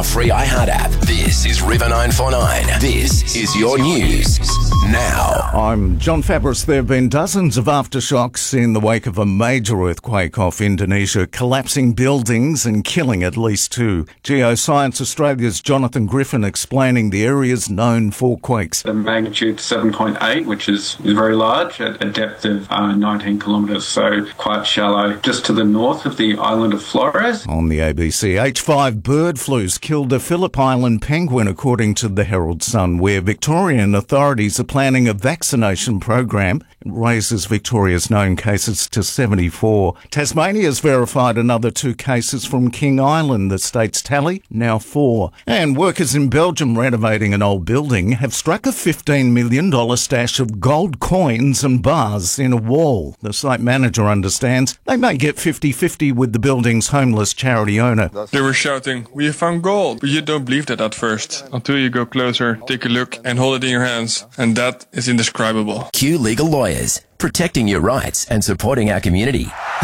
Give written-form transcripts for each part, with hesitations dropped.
free iHeart app. This is River 949. This is your news now. I'm John Fabris. There have been dozens of aftershocks in the wake of a major earthquake off Indonesia, collapsing buildings and killing at least 2. Geoscience Australia's Jonathan Griffin explaining the areas known for quakes. The magnitude 7.8, which is very large, at a depth of 19 kilometres, so quite shallow, just to the north of the island of Flores. On the ABC, H5 bird flus killed a Phillip Island penguin, according to the Herald Sun, where Victorian authorities are planning a vaccination program. It raises Victoria's known cases to 74. Tasmania's verified another 2 cases from King Island. The state's tally now 4. And workers in Belgium renovating an old building have struck a $15 million stash of gold coins and bars in a wall. The site manager understands they may get 50-50 with the building's homeless charity owner. They were shouting, "We have found gold!" But you don't believe that at first, until you go closer, take a look and hold it in your hands. And that is indescribable. Q Legal Lawyers, protecting your rights and supporting our community.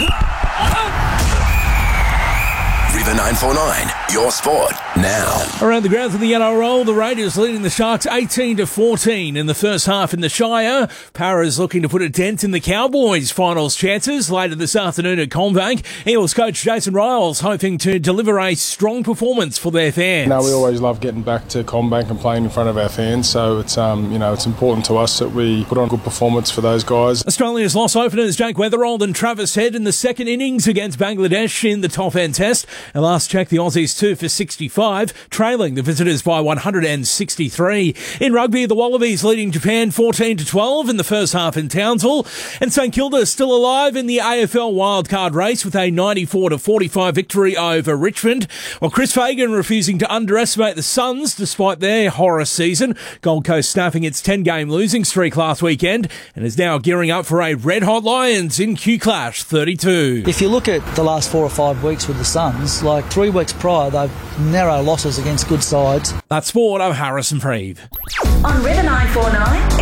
River 949, your sport now. Around the grounds of the NRL, the Raiders leading the Sharks 18-14 in the first half in the Shire. Para's looking to put a dent in the Cowboys' finals chances later this afternoon at CommBank. Eels coach Jason Ryles hoping to deliver a strong performance for their fans. No, we always love getting back to CommBank and playing in front of our fans, so it's it's important to us that we put on a good performance for those guys. Australia's loss openers Jake Weatherald and Travis Head in the second innings against Bangladesh in the top end test. And last check, the Aussies 2 for 65, trailing the visitors by 163. In rugby, the Wallabies leading Japan 14-12 in the first half in Townsville. And St Kilda still alive in the AFL wildcard race with a 94-45 victory over Richmond. While Chris Fagan refusing to underestimate the Suns despite their horror season. Gold Coast snapping its 10-game losing streak last weekend and is now gearing up for a red-hot Lions in Q-Clash 32. If you look at the last 4 or 5 weeks with the Suns, like 3 weeks prior, they've narrow losses against good sides. That's sport. I'm Harrison Preeve. On River 949.